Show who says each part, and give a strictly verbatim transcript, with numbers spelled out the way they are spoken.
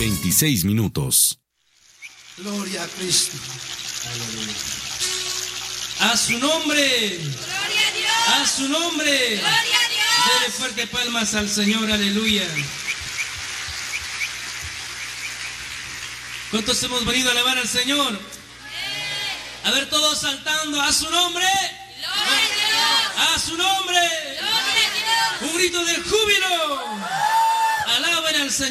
Speaker 1: veintiséis minutos.
Speaker 2: Gloria a Cristo.
Speaker 3: Aleluya. A su nombre.
Speaker 4: Gloria a Dios.
Speaker 3: A su nombre.
Speaker 4: Gloria a Dios.
Speaker 3: Dele fuerte palmas al Señor. Aleluya. ¿Cuántos hemos venido a alabar al Señor? A ver, todos saltando a su nombre.
Speaker 4: Gloria a Dios.
Speaker 3: A su nombre.
Speaker 4: Gloria a Dios.
Speaker 3: Un grito de júbilo. Alaben al Señor.